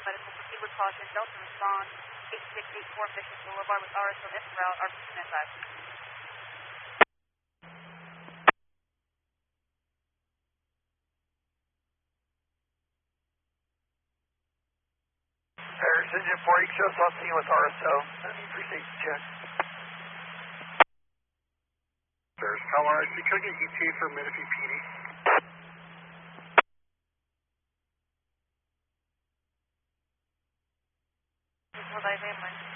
medical, proceed with caution. Delta respond 8684 Mission Boulevard with RSO en route, RPC advised. Paris Engine 4 shows on scene with RSO. Appreciate the check. Paris Tower, could I get ETA for Menifee PD? Visual dive in,